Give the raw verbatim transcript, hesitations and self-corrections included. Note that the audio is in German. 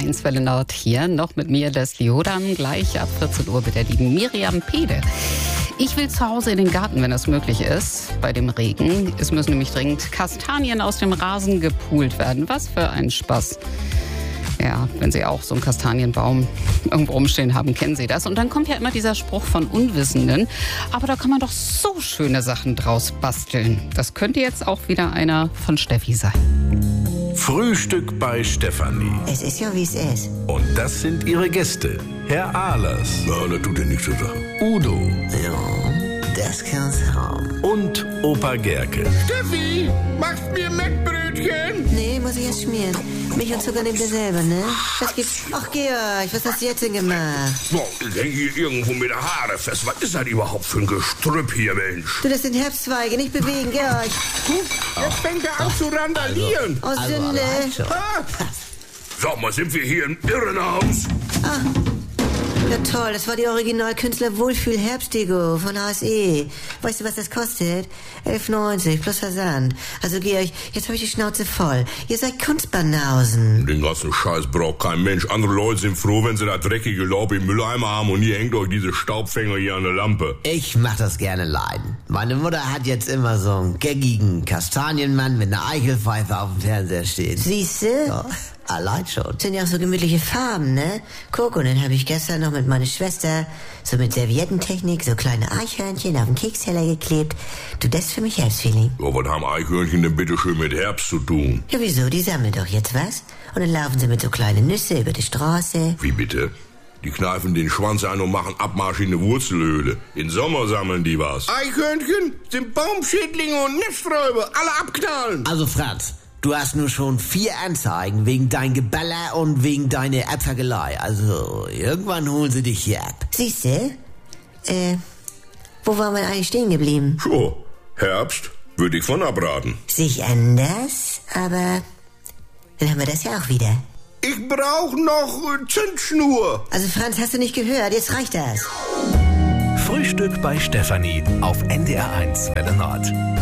eins Welle Nord hier. Noch mit mir, Leslie Hodam. Gleich ab vierzehn Uhr mit der lieben Miriam Pede. Ich will zu Hause in den Garten, wenn das möglich ist, bei dem Regen. Es müssen nämlich dringend Kastanien aus dem Rasen gepult werden. Was für ein Spaß. Ja, wenn Sie auch so einen Kastanienbaum irgendwo rumstehen haben, kennen Sie das. Und dann kommt ja immer dieser Spruch von Unwissenden. Aber da kann man doch so schöne Sachen draus basteln. Das könnte jetzt auch wieder einer von Steffi sein. Frühstück bei Stefanie. Es ist ja, wie es ist. Und das sind ihre Gäste. Herr Ahlers. Na, das tut ja nichts zur Sache. Udo. Ja, das kann's haben. Und Opa Gerke. Steffi, machst mir Mettbrötchen? Nee, muss ich erst schmieren. Milch und Zucker nehmt ihr selber, ne? Was gibt's? Ach, Georg, was hast du jetzt denn gemacht? Boah, ich hänge hier irgendwo mit der Haare fest. Was ist das überhaupt für ein Gestrüpp hier, Mensch? Du, das sind Herbstzweige, nicht bewegen, Georg. Guck, jetzt fängt er an zu randalieren. Oh, Sünde. Ah. Sag mal, sind wir hier im Irrenhaus? Ah, ja toll, das war die Original-Künstler-Wohlfühl-Herbstdeko von H S E. Weißt du, was das kostet? elf neunzig plus Versand. Also Georg, jetzt habe ich die Schnauze voll. Ihr seid Kunstbanausen. Den ganzen Scheiß braucht kein Mensch. Andere Leute sind froh, wenn sie das dreckige Laub im Mülleimer haben und ihr hängt euch diese Staubfänger hier an der Lampe. Ich mach das gerne leiden. Meine Mutter hat jetzt immer so einen geckigen Kastanienmann mit einer Eichelpfeife auf dem Fernseher stehen. Siehste? Ja, allein schon. Das sind ja auch so gemütliche Farben, ne? Guck, und dann habe ich gestern noch mit meiner Schwester so mit Serviettentechnik so kleine Eichhörnchen auf den Keksteller geklebt. Du, das ist für mich Herbstfeeling. Ja, was haben Eichhörnchen denn bitte schön mit Herbst zu tun? Ja, wieso? Die sammeln doch jetzt was. Und dann laufen sie mit so kleinen Nüsse über die Straße. Wie bitte? Die kneifen den Schwanz ein und machen Abmarsch in eine Wurzelhöhle. Im Sommer sammeln die was. Eichhörnchen sind Baumschädlinge und Nesträuber. Alle abknallen. Also Franz, du hast nur schon vier Anzeigen wegen dein Geballer und wegen deiner Abfackelei. Also irgendwann holen sie dich hier ab. Siehste? Äh, wo waren wir eigentlich stehen geblieben? So, Herbst würde ich von abraten. Sich anders, aber dann haben wir das ja auch wieder. Ich brauch noch äh, Zündschnur. Also Franz, hast du nicht gehört? Jetzt reicht das. Frühstück bei Stefanie auf N D R eins Welle Nord.